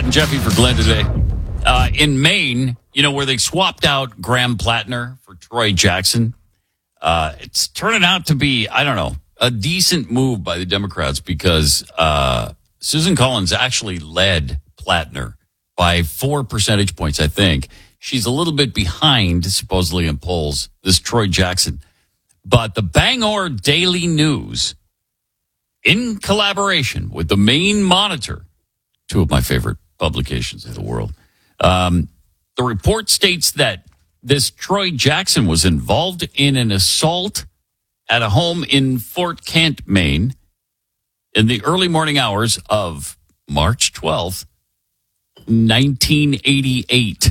and Jeffy for Glenn today. In Maine, where they swapped out Graham Plattner for Troy Jackson, it's turning out to be, a decent move by the Democrats because Susan Collins actually led Plattner by 4 percentage points, I think. She's a little bit behind, supposedly, in polls, this Troy Jackson. But the Bangor Daily News, in collaboration with the Maine Monitor, two of my favorite publications in the world, the report states that this Troy Jackson was involved in an assault at a home in Fort Kent, Maine, in the early morning hours of March 12th, 1988.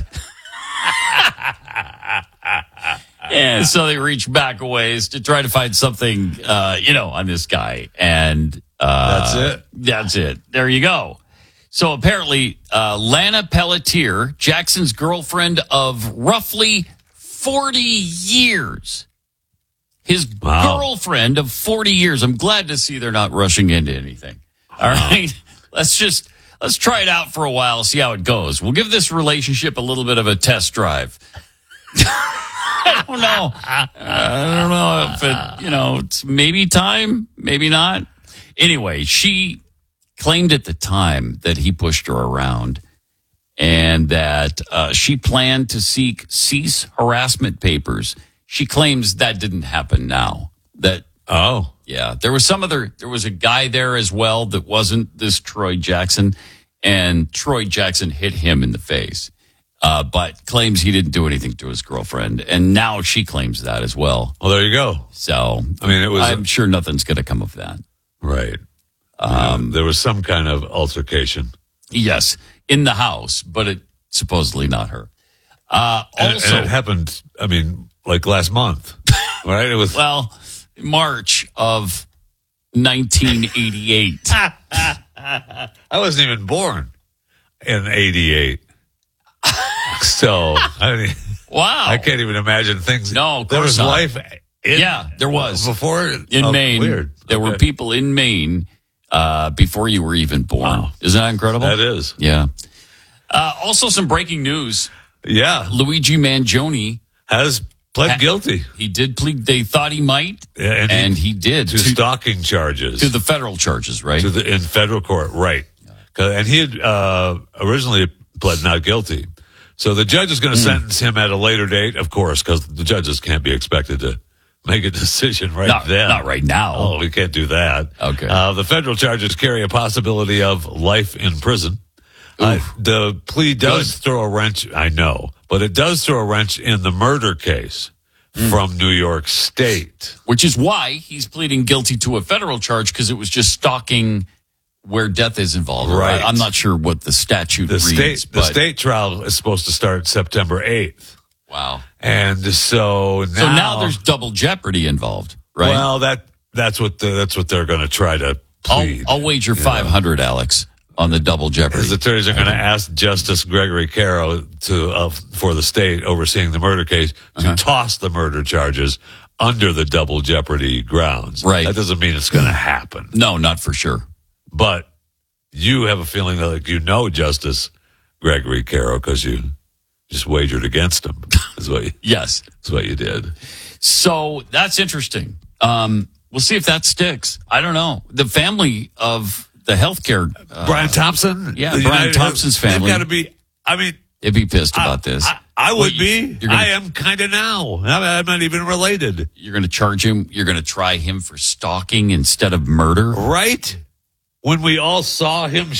Yeah, so they reached back a ways to try to find something, on this guy. And that's it. That's it. There you go. So apparently, Lana Pelletier, Jackson's girlfriend of roughly 40 years. His girlfriend of 40 years. I'm glad to see they're not rushing into anything. All right. Let's try it out for a while, see how it goes. We'll give this relationship a little bit of a test drive. I don't know. I don't know if it's maybe time, maybe not. Anyway, she claimed at the time that he pushed her around and that she planned to seek cease harassment papers. She claims that didn't happen now. There was there was a guy there as well that wasn't this Troy Jackson, and Troy Jackson hit him in the face. But claims he didn't do anything to his girlfriend, and now she claims that as well. Well, there you go. So, I'm sure nothing's going to come of that. Right. There was some kind of altercation. Yes, in the house, but it supposedly not her. And it happened, like last month, right? It was March of 1988. I wasn't even born in 88. So, wow. I can't even imagine things. No, of there course was not. life. There was. Before? In Maine. Weird. There were people in Maine before you were even born. Wow. Isn't that incredible? That is. Yeah. Also, some breaking news. Yeah. Luigi Mangione has pled guilty. He did plead. They thought he might, and he did. To stalking charges. To the federal charges, right? In federal court, right. And he had originally pled not guilty. So the judge is going to sentence him at a later date, of course, because the judges can't be expected to make a decision then. Not right now. Oh, we can't do that. Okay. The federal charges carry a possibility of life in prison. The plea does throw a wrench, I know, but it does throw a wrench in the murder case from New York State. Which is why he's pleading guilty to a federal charge, because it was just stalking where death is involved. Right. I'm not sure what the statute reads. The state trial is supposed to start September 8th. Wow. And so now there's double jeopardy involved, right? Well, that's what they're going to try to plead. I'll wager 500, Alex, on the double jeopardy. His attorneys are going to ask Justice Gregory Caro for the state overseeing the murder case to toss the murder charges under the double jeopardy grounds. Right. That doesn't mean it's going to happen. No, not for sure. But you have a feeling that Justice Gregory Caro because you just wagered against him. Yes. That's what you did. So that's interesting. We'll see if that sticks. I don't know. The family of the healthcare. Brian Thompson? Yeah, Brian Thompson's family. They've got to be, they'd be pissed about this. I would be. I am kind of now. I'm not even related. You're going to charge him. You're going to try him for stalking instead of murder. Right? When we all saw him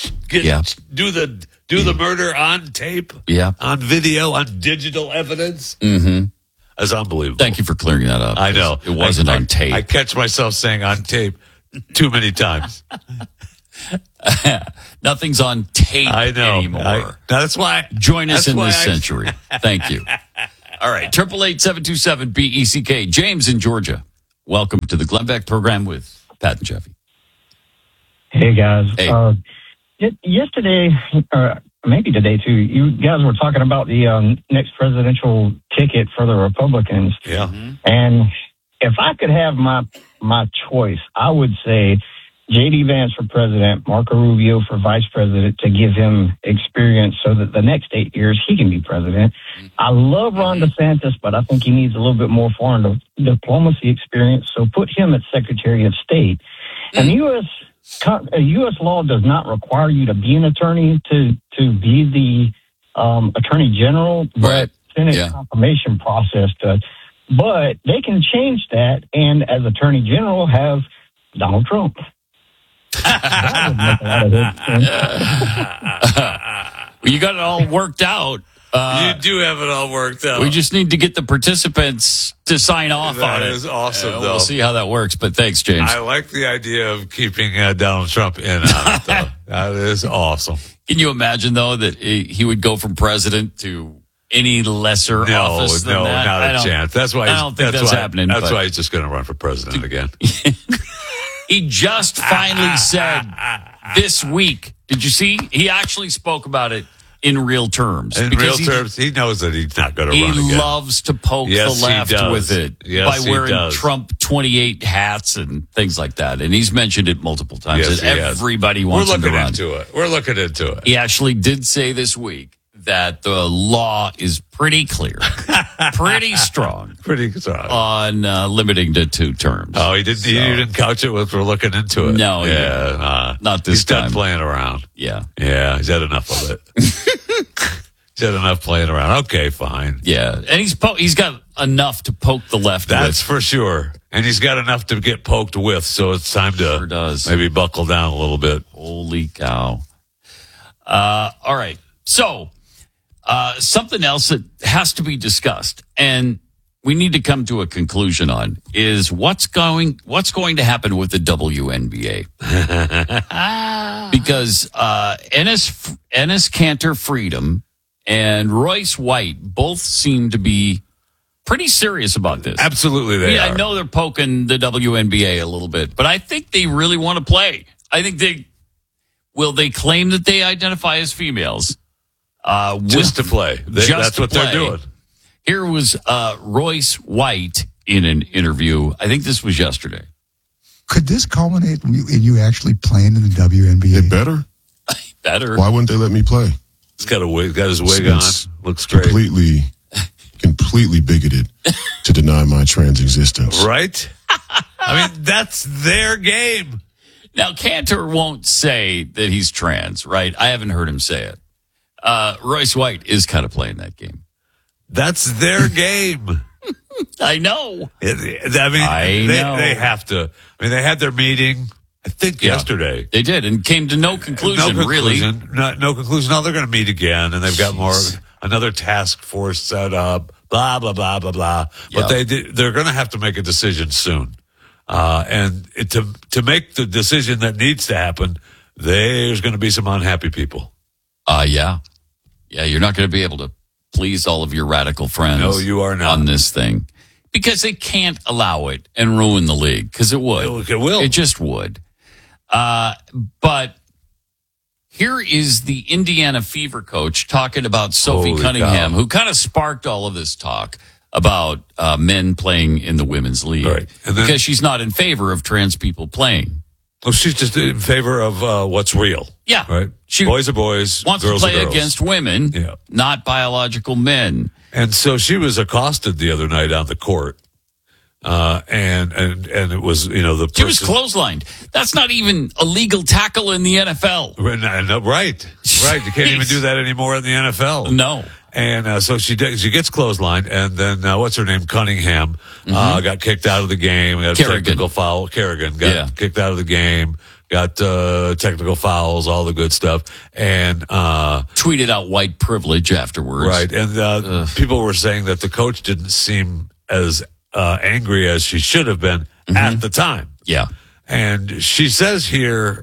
do the murder on tape, on video, on digital evidence. Mm-hmm. That's unbelievable. Thank you for clearing that up. I know. It wasn't on tape. I catch myself saying on tape too many times. Nothing's on tape anymore. That's why. Join us in this century. Thank you. All right. 888-727-BECK. James in Georgia. Welcome to the Glenn Beck program with Pat and Jeffy. Hey, guys. Hey. Yesterday, maybe today, too, you guys were talking about the next presidential ticket for the Republicans. Yeah. And if I could have my choice, I would say J.D. Vance for president, Marco Rubio for vice president to give him experience so that the next 8 years he can be president. I love Ron DeSantis, but I think he needs a little bit more foreign diplomacy experience. So put him as Secretary of State. And U.S. law does not require you to be an attorney to be the Attorney General, but Senate confirmation process does. But they can change that, and as Attorney General have Donald Trump. That would make a lot of sense. You got it all worked out. You do have it all worked out. We just need to get the participants to sign off on it. That is awesome, though. We'll see how that works, but thanks, James. I like the idea of keeping Donald Trump in on it, though. That is awesome. Can you imagine, though, that he would go from president to any lesser office than that? No, not a chance. That's why. I don't think that's happening. That's why he's just going to run for president again. He just finally said this week. Did you see? He actually spoke about it in real terms. In real terms, he knows that he's not going to run again. He loves to poke the left with it by wearing Trump 28 hats and things like that. And he's mentioned it multiple times. Yes, everybody wants him to run. We're looking into it. He actually did say this week that the law is pretty clear, pretty strong on limiting to 2 terms. Oh, he didn't. He didn't couch it with "we're looking into it." No, not this time. He's done playing around. Yeah, he's had enough of it. He's had enough playing around. Okay, fine. Yeah, and he's got enough to poke the left. That's for sure. And he's got enough to get poked with. So it's time to maybe buckle down a little bit. Holy cow! All right, so. Something else that has to be discussed, and we need to come to a conclusion on, is what's going to happen with the WNBA. Because Enes Kanter Freedom and Royce White both seem to be pretty serious about this. Absolutely, they are. I know they're poking the WNBA a little bit, but I think they really want to play. I think they claim that they identify as females. Just to play. That's what they're doing. Here was Royce White in an interview. I think this was yesterday. Could this culminate in you actually playing in the WNBA? It better. Better. Why wouldn't they let me play? He's got his wig on. Looks great. Completely bigoted to deny my trans existence. Right? I mean, that's their game. Now, Kanter won't say that he's trans, right? I haven't heard him say it. Royce White is kind of playing that game. That's their game. I know. They have to. I mean, they had their meeting, I think, yesterday. They did, and came to no conclusion, really. No conclusion. Now they're going to meet again, and they've got another task force set up, blah, blah, blah, blah, blah. But they're going to have to make a decision soon. And to make the decision that needs to happen, there's going to be some unhappy people. Yeah, you're not going to be able to please all of your radical friends. No, you are not. On this thing. Because they can't allow it and ruin the league, because it would. It will. It just would. But here is the Indiana Fever coach talking about Sophie Cunningham, who kind of sparked all of this talk about men playing in the women's league. Right. Because she's not in favor of trans people playing. Well, she's just in favor of what's real. Yeah. Right? She boys are boys, wants girls to play are girls. against women, not biological men. And so she was accosted the other night on the court. And it was, the person. She was clotheslined. That's not even a legal tackle in the NFL. Right. You can't even do that anymore in the NFL. No. And so she gets clotheslined, and then what's her name? Cunningham got kicked out of the game. Got a technical foul. Kerrigan got kicked out of the game. Got technical fouls, all the good stuff, and tweeted out white privilege afterwards. Right, and people were saying that the coach didn't seem as angry as she should have been at the time. Yeah, and she says here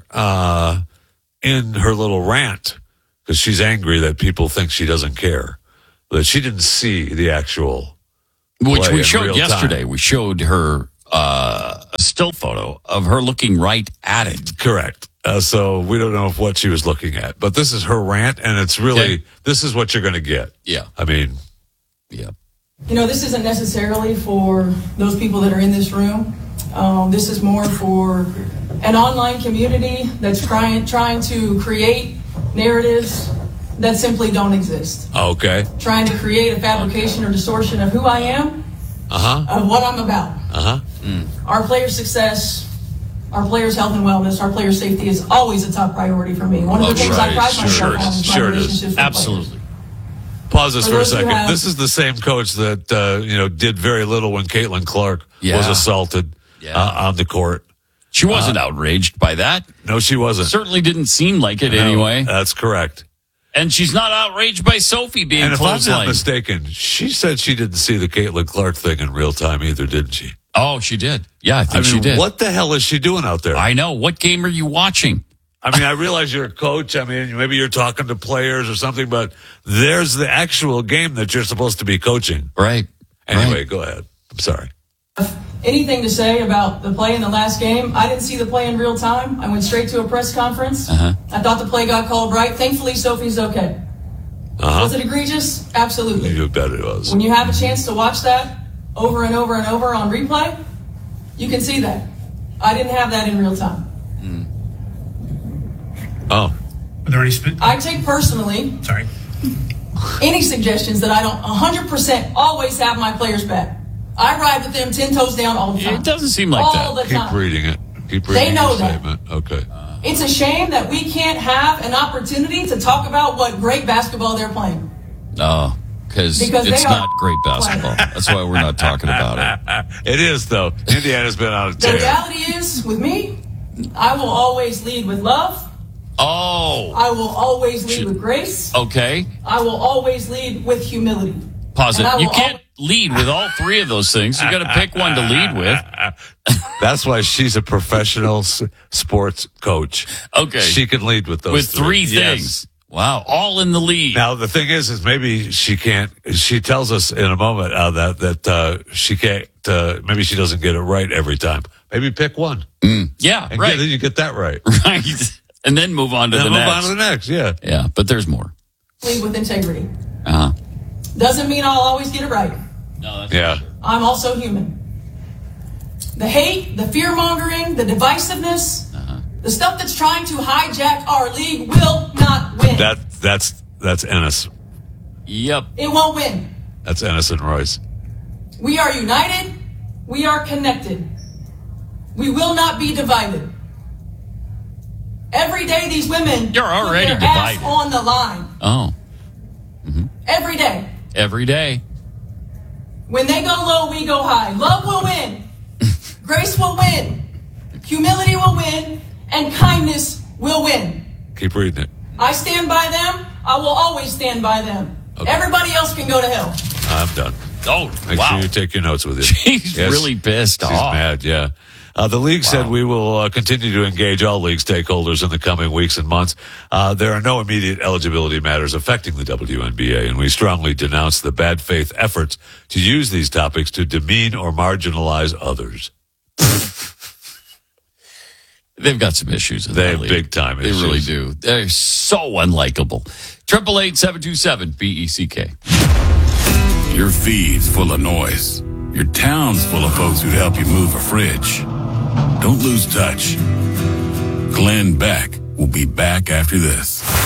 in her little rant, because she's angry that people think she doesn't care, that she didn't see the actual which we showed yesterday. Time. We showed her a still photo of her looking right at it. Correct. So we don't know what she was looking at, but this is her rant, and it's really this is what you're going to get. Yeah, I mean, yeah. This isn't necessarily for those people that are in this room. This is more for an online community that's trying to create narratives that simply don't exist. Okay. Trying to create a fabrication or distortion of who I am, of what I'm about. Our players' success, our players' health and wellness, our players' safety is always a top priority for me. One of the things I pride myself on is my relationships with Absolutely. Pause this for a second. have- This is the same coach that did very little when Caitlin Clark was assaulted on the court. She wasn't outraged by that. No, she wasn't. Certainly didn't seem like it anyway. That's correct. And she's not outraged by Sophie being And if I'm not clotheslined. mistaken, she said she didn't see the Caitlin Clark thing in real time either, didn't she? Oh, she did. Yeah, I think she did. What the hell is she doing out there? I know. What game are you watching? I mean, I realize you're a coach. I mean, maybe you're talking to players or something, but there's the actual game that you're supposed to be coaching. Right. Anyway, go ahead. I'm sorry. anything to say about the play in the last game. I didn't see the play in real time. I went straight to a press conference. I thought the play got called right. Thankfully, Sophie's okay. Was it egregious? Absolutely. You bet it was. When you have a chance to watch that over and over and over on replay, you can see that. I didn't have that in real time. Oh. Are there any I take personally any suggestions that I don't 100% always have my players back. I ride with them 10 toes down all the time. It doesn't seem like all that. the time. Keep reading it. Keep They reading know your that. statement. Okay. It's a shame that we can't have an opportunity to talk about what great basketball they're playing. Oh, because Because it's they are not great basketball. That's why we're not talking about it. It is, though. Indiana's been on a The tear. reality is, with me, I will always lead with love. Oh, I will always lead with grace. okay. I will always lead with humility. Pause And I it. You will can't lead with all three of those things. You got to pick one to lead with. That's why she's a professional sports coach. Okay. She can lead with those With three Yes. things. Wow. All in the lead. Now the thing is maybe she can't. She tells us in a moment that she can't. Maybe she doesn't get it right every time. Maybe pick one. Yeah, And right. then you get that right. Right. And then move on to Then the move next. on to the next. Yeah. Yeah, but there's more. Lead with integrity. Uh-huh. Doesn't mean I'll always get it right. No, that's Yeah. I'm also human. The hate, the fear-mongering, the divisiveness, the stuff that's trying to hijack our league will not win. That's Ennis. Yep. It won't win. That's Ennis and Royce. We are united. We are connected. We will not be divided. Every day these women You're already put their ass divided. on the line. Oh, Every day. every day. When they go low, we go high. Love will win. Grace will win. Humility will win. And kindness will win. Keep reading it. I stand by them. I will always stand by them. Okay. Everybody else can go to hell. I'm done. Oh, Make wow. sure you take your notes with you. She's Yes. really pissed She's off. mad, yeah. The league said we will continue to engage all league stakeholders in the coming weeks and months. There are no immediate eligibility matters affecting the WNBA, and we strongly denounce the bad faith efforts to use these topics to demean or marginalize others. They've got some issues. In They that have league. big-time They issues. really do. They're so unlikable. 888-727-BECK. Your feed's full of noise. Your town's full of folks who'd help you move a fridge. Don't lose touch. Glenn Beck will be back after this.